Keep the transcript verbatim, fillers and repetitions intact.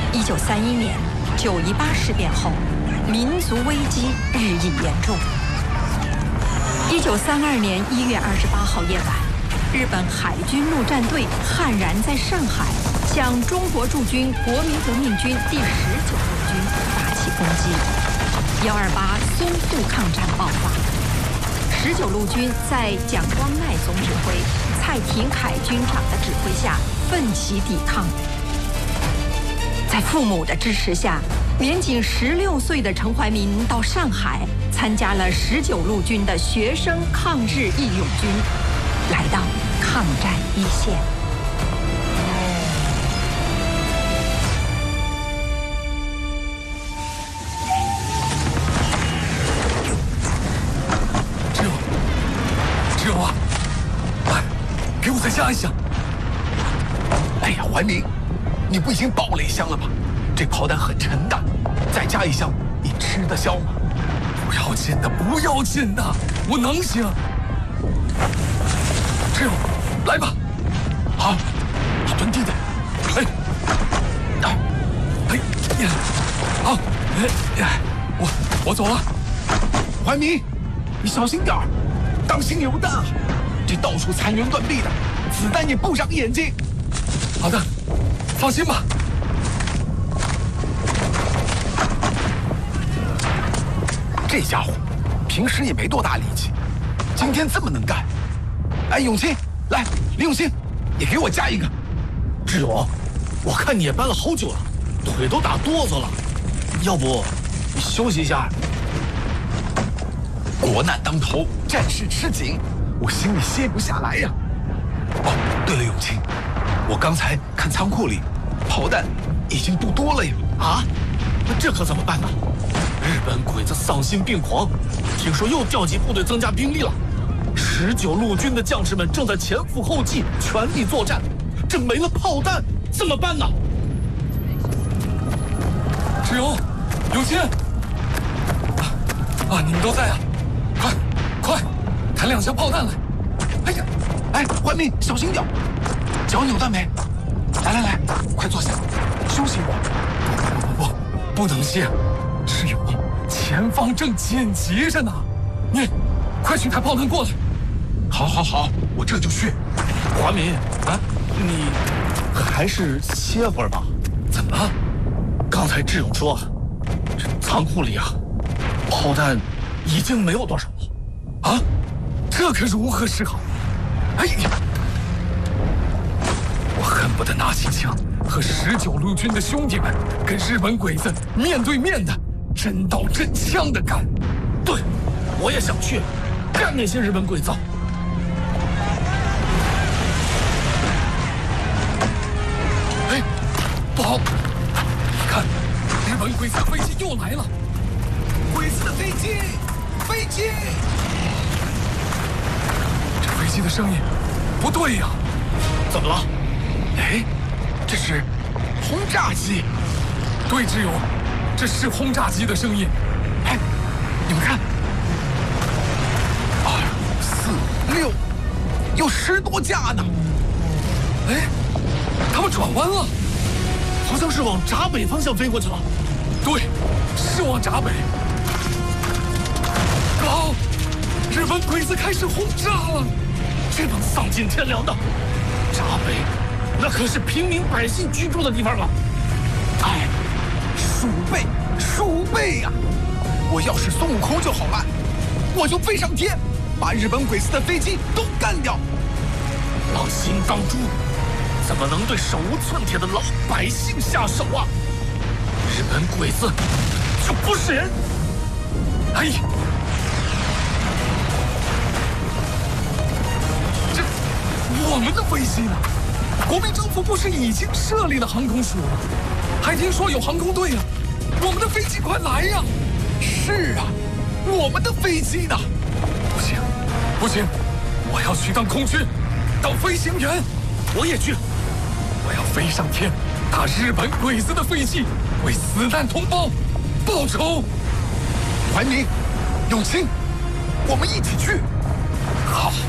一九三一年九一八事变后，民族危机日益严重。一九三二年一月二十八号夜晚，日本海军陆战队悍然在上海向中国驻军国民革命军第十九路军发起攻击。幺二八淞沪抗战爆发，十九路军在蒋光鼐总指挥、蔡廷锴军长的指挥下奋起抵抗。在父母的支持下，年仅十六岁的陈怀民到上海参加了十九路军的学生抗日义勇军，来到抗战一线。 只有，只有啊！来，给我再加一箱。 哎呀，怀民，你不已经爆了一箱了吗？这炮弹很沉的，再加一箱，你吃得消吗？ 不要紧的，不要紧的，我能行。只有，来吧。 好，你蹲地的。 哎，哎，哎呀，好，哎呀，我我走了。 怀民，你小心点儿，当心有弹啊！这到处残垣断壁的，子弹也不长眼睛。 好的，放心吧。 这家伙平时也没多大力气，今天这么能干。哎，永清，来，李永清，也给我加一个。 志勇，我看你也搬了好久了，腿都打哆嗦了，要不你休息一下？ 国难当头，战事吃紧，我心里歇不下来呀。哦，对了，永清，我刚才看仓库里炮弹已经不多了呀。 啊？那这可怎么办呢？日本鬼子丧心病狂，听说又调集部队增加兵力了。十九路军的将士们正在前赴后继，全力作战。这没了炮弹怎么办呢？ 志勇，永清，啊啊，你们都在啊！快快，抬两箱炮弹来！ 哎呀，哎，怀民，小心点，脚扭断没？来来来，快坐下，休息一会儿。 不不，不能歇。志勇，前方正紧急着呢，你快去抬炮弹过来。 好，好，好，我这就去。 华民啊，你还是歇会儿吧。 怎么？ 刚才志勇说，这仓库里啊，炮弹已经没有多少了。 啊，这可如何是好？哎呀，我恨不得拿起枪和十九路军的兄弟们跟日本鬼子面对面的。真刀真枪的干， 对，我也想去干那些日本鬼子。 哎，不好！你看，日本鬼子飞机又来了！ 鬼子的飞机，飞机！ 这飞机的声音不对呀， 怎么了？ 哎，这是轰炸机。 对，志勇。这是轰炸机的声音， 哎，你们看，二、四、六，有十多架呢。 哎，他们转弯了， 好像是往闸北方向飞过去了。 对，是往闸北。高，日本鬼子开始轰炸了！ 这帮丧尽天良的，闸北，那可是平民百姓居住的地方啊！ 哎。鼠辈，鼠辈呀！我要是孙悟空就好办，我就飞上天，把日本鬼子的飞机都干掉。 狼心当诛，怎么能对手无寸铁的老百姓下手啊？日本鬼子就不是人！ 哎，这我们的飞机呢？国民政府不是已经设立了航空署了？还听说有航空队啊！我们的飞机快来呀！ 是啊，我们的飞机呢？ 不行，不行，我要去当空军，当飞行员。 我也去， 我要飞上天，打日本鬼子的飞机，为死难同胞报仇。 怀民，永清，我们一起去。 好。